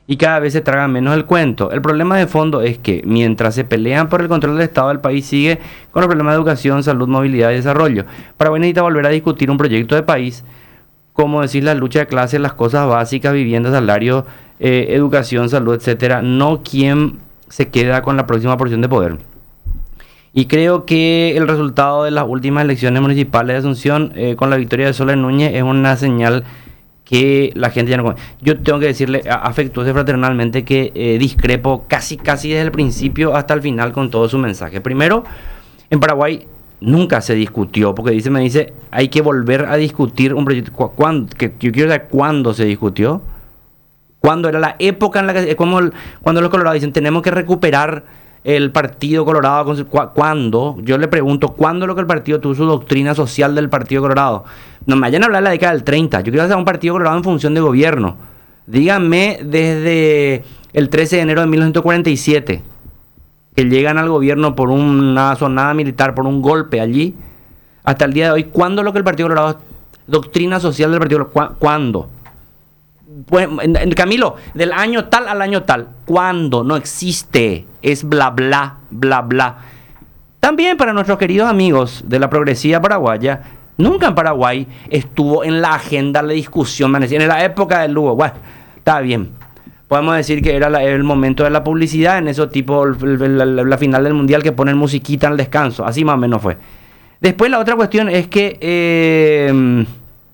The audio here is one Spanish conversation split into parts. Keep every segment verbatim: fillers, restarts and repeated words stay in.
y cada vez se traga menos el cuento. El problema de fondo es que mientras se pelean por el control del Estado, el país sigue con los problemas de educación, salud, movilidad y desarrollo. Paraguay necesita volver a discutir un proyecto de país, como decir, la lucha de clases, las cosas básicas, vivienda, salario, eh, educación, salud, etcétera, no quién se queda con la próxima porción de poder. Y creo que el resultado de las últimas elecciones municipales de Asunción, eh, con la victoria de Soledad Núñez, es una señal que la gente ya no... Yo tengo que decirle afectuoso y fraternalmente que eh, discrepo casi casi desde el principio hasta el final con todo su mensaje. Primero, en Paraguay nunca se discutió, porque dice, me dice, hay que volver a discutir un proyecto. ¿Cuándo? Que yo quiero saber cuándo se discutió. ¿Cuándo era la época en la que... Como el, cuando los colorados dicen, tenemos que recuperar el Partido Colorado. ¿Cuándo? Yo le pregunto, ¿cuándo lo que el partido tuvo su doctrina social del Partido Colorado? No me vayan a hablar de la década del treinta. Yo quiero hacer un Partido Colorado en función de gobierno. Díganme desde el trece de enero de mil novecientos cuarenta y siete, que llegan al gobierno por una sonada militar, por un golpe allí, hasta el día de hoy, ¿cuándo lo que el Partido Colorado, doctrina social del Partido Colorado? ¿Cuándo? Pues, Camilo, del año tal al año tal. ¿Cuándo? No existe. Es bla bla, bla bla. También para nuestros queridos amigos de la progresía paraguaya, nunca en Paraguay estuvo en la agenda la discusión. En la época del Lugo, bueno, está bien. Podemos decir que era la, el momento de la publicidad, en eso tipo la, la, la final del mundial que ponen musiquita al descanso. Así más o menos fue. Después la otra cuestión es que... Eh,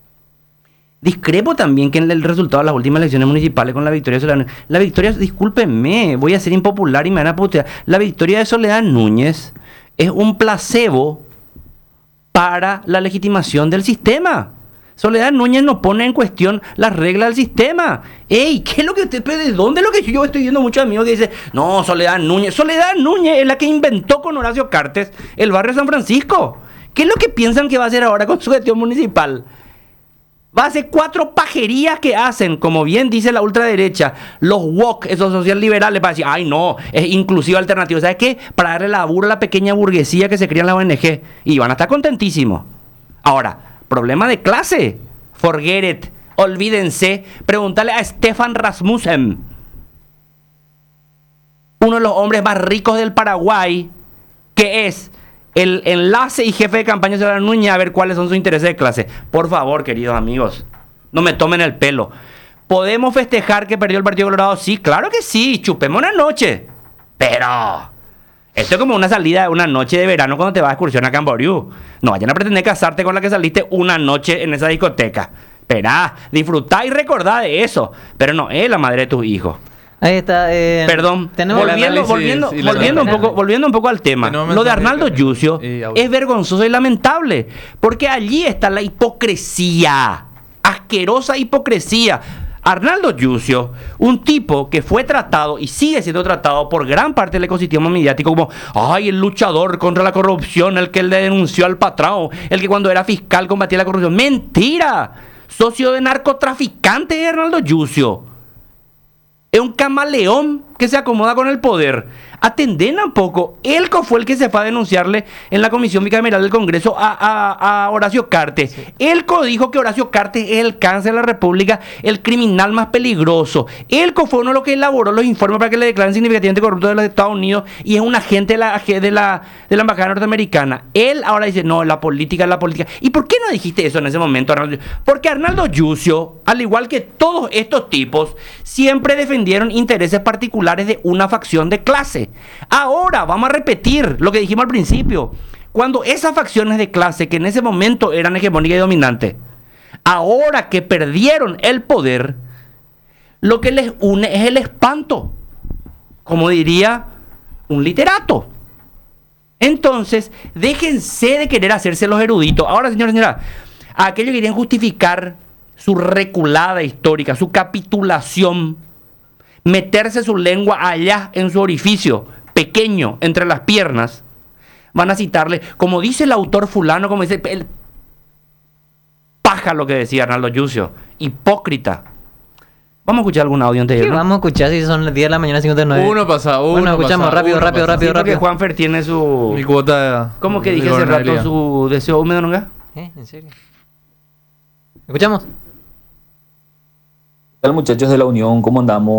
discrepo también que en el resultado de las últimas elecciones municipales con la victoria de Soledad Núñez. La victoria, discúlpenme, voy a ser impopular y me van a putear. La victoria de Soledad Núñez es un placebo para la legitimación del sistema. Soledad Núñez no pone en cuestión las reglas del sistema. ¡Ey! ¿Qué es lo que usted... ¿De dónde es lo que yo estoy viendo muchos amigos que dicen, no, Soledad Núñez? Soledad Núñez es la que inventó con Horacio Cartes el barrio San Francisco. ¿Qué es lo que piensan que va a hacer ahora con su gestión municipal? Va a hacer cuatro pajerías que hacen, como bien dice la ultraderecha, los woke, esos social liberales, para decir, ay no, es inclusiva alternativa. ¿Sabes qué? Para darle laburo a la pequeña burguesía que se cría en la O N G. Y van a estar contentísimos. Ahora, problema de clase. Forget it. Olvídense. Pregúntale a Stefan Rasmussen, uno de los hombres más ricos del Paraguay, que es el enlace y jefe de campaña de Soledad Núñez, a ver cuáles son sus intereses de clase. Por favor, queridos amigos, no me tomen el pelo. ¿Podemos festejar que perdió el Partido Colorado? Sí, claro que sí, chupemos una noche. Pero esto es como una salida, una noche de verano cuando te vas a excursión a Camboriú. No vayan a pretender casarte con la que saliste una noche en esa discoteca. Esperá, disfrutá y recordá de eso. Pero no es la madre de tus hijos. Ahí está. Eh, Perdón, volviendo, volviendo, volviendo, un poco, volviendo un poco al tema. Lo de Arnaldo Yucio es vergonzoso y lamentable, porque allí está la hipocresía, asquerosa hipocresía. Arnaldo Yucio, un tipo que fue tratado y sigue siendo tratado por gran parte del ecosistema mediático como, ay, el luchador contra la corrupción, el que le denunció al patrón, el que cuando era fiscal combatía la corrupción. ¡Mentira! Socio de narcotraficante de Arnaldo Yucio. Es un camaleón que se acomoda con el poder. Atenden un poco. Elco fue el que se fue a denunciarle en la Comisión Bicameral del Congreso a, a, a Horacio Cartes. Sí. Elco dijo que Horacio Cartes es el cáncer de la República, el criminal más peligroso. Elco fue uno de los que elaboró los informes para que le declaren significativamente corrupto de los Estados Unidos y es un agente de la, de la, de la Embajada Norteamericana. Él ahora dice, no, la política es la política. ¿Y por qué no dijiste eso en ese momento, Arnaldo? Porque Arnaldo Yucio, al igual que todos estos tipos, siempre defendieron intereses particulares de una facción de clase. Ahora vamos a repetir lo que dijimos al principio. Cuando esas facciones de clase que en ese momento eran hegemónicas y dominantes, ahora que perdieron el poder, lo que les une es el espanto, como diría un literato. Entonces, déjense de querer hacerse los eruditos. Ahora, señora, señora, aquellos que quieren justificar su reculada histórica, su capitulación, meterse su lengua allá en su orificio pequeño entre las piernas, van a citarle, como dice el autor fulano, como dice el paja, lo que decía Arnaldo Yucio, hipócrita. Vamos a escuchar algún audio antes de ir, ¿no? Vamos a escuchar si son las diez de la mañana cincuenta y nueve. Uno pasa, uno Bueno, escuchamos pasa, rápido, uno rápido, pasa. rápido, Sí, rápido. porque Juanfer tiene su... Mi cuota. ¿Cómo que dije hace rato su deseo húmedo, no? ¿Eh? ¿En serio? ¿Escuchamos? ¿Qué tal, muchachos de la Unión? ¿Cómo andamos?